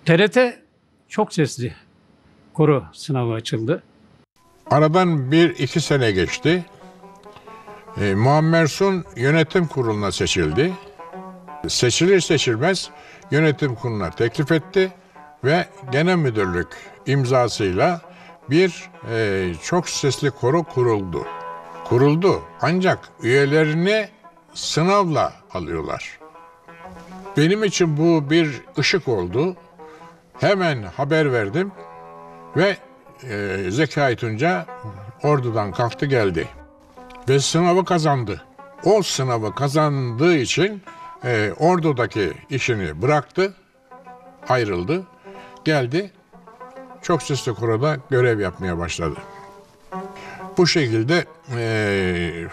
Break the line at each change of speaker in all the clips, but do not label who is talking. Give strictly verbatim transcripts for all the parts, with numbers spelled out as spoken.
T R T çok sesli koro sınavı açıldı.
Aradan bir iki sene geçti. E, Muammer Sun yönetim kuruluna seçildi. Seçilir seçilmez yönetim kuruluna teklif etti ve genel müdürlük imzasıyla bir e, çok sesli koro kuruldu. Kuruldu ancak üyelerini sınavla alıyorlar. Benim için bu bir ışık oldu. Hemen haber verdim ve e, Zekai Tunca ordudan kalktı geldi ve sınavı kazandı. O sınavı kazandığı için e, ordudaki işini bıraktı, ayrıldı, geldi, çok sesli koroda görev yapmaya başladı. Bu şekilde e,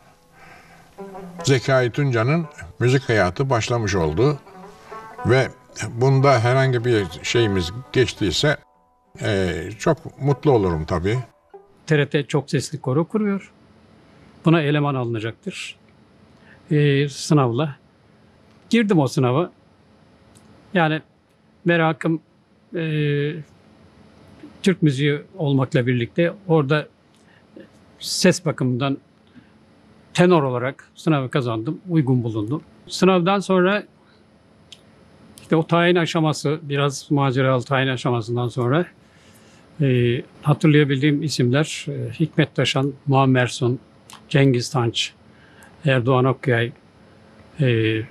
Zekai Tunca'nın müzik hayatı başlamış oldu ve bunda herhangi bir şeyimiz geçtiyse e, çok mutlu olurum tabii.
T R T çok sesli koro kuruyor. Buna eleman alınacaktır. Ee, sınavla. Girdim o sınava. Yani merakım e, Türk müziği olmakla birlikte orada ses bakımından tenor olarak sınavı kazandım. Uygun bulundum. Sınavdan sonra işte o tayin aşaması, biraz maceralı tayin aşamasından sonra e, hatırlayabildiğim isimler e, Hikmet Taşan, Muammer Sun, Cengiz Tanç, Erdoğan Okyay, e,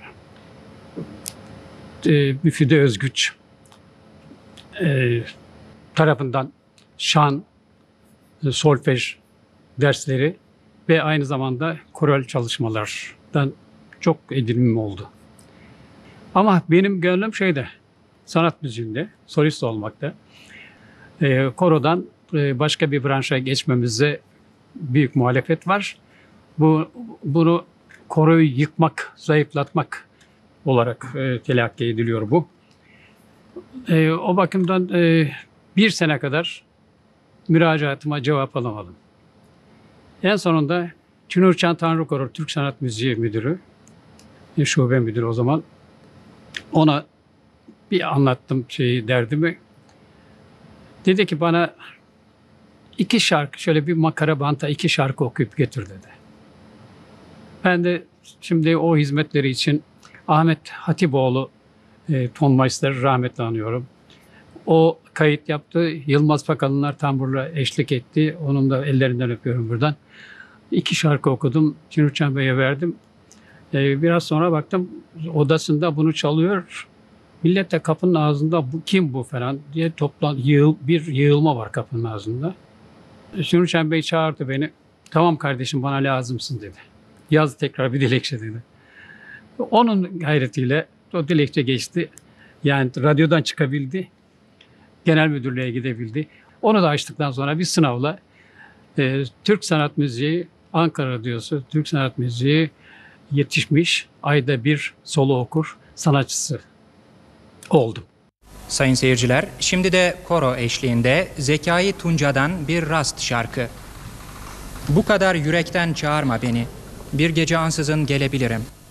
e, Müfide Özgüç e, tarafından şan, e, solfej dersleri ve aynı zamanda koral çalışmalardan çok edinimim oldu. Ama benim gönlüm şeyde, sanat müziğinde, solist olmakta. E, korodan e, başka bir branşa geçmemize büyük muhalefet var. Bu bunu koroyu yıkmak, zayıflatmak olarak e, telakki ediliyor bu. E, o bakımdan e, bir sene kadar müracaatıma cevap alamadım. En sonunda Çınarçan Tanrıkoro Türk Sanat Müziği Müdürü, e, şube müdürü o zaman, ona bir anlattım şeyi, derdimi. Dedi ki bana iki şarkı, şöyle bir makara banta iki şarkı okuyup getir dedi. Ben de şimdi o hizmetleri için Ahmet Hatipoğlu e, tonmeister rahmetli anıyorum. O kayıt yaptı. Yılmaz Pakalınlar tamburla eşlik etti. Onun da ellerinden öpüyorum buradan. İki şarkı okudum. Çınarçan Bey'e verdim. E, biraz sonra baktım odasında bunu çalıyor. Millet de kapının ağzında bu kim bu falan diye toplan yığıl, bir yığılma var kapının ağzında. Çınarçan Bey çağırdı beni. Tamam kardeşim bana lazımsın dedi. Yaz tekrar bir dilekçe dedi. Onun gayretiyle o dilekçe geçti. Yani radyodan çıkabildi. Genel müdürlüğe gidebildi. Onu da açtıktan sonra bir sınavla e, Türk Sanat Müziği, Ankara Radyosu, Türk Sanat Müziği yetişmiş, ayda bir solo okur sanatçısı oldum.
Sayın seyirciler, şimdi de koro eşliğinde Zekai Tunca'dan bir rast şarkı. Bu kadar yürekten çağırma beni, bir gece ansızın gelebilirim.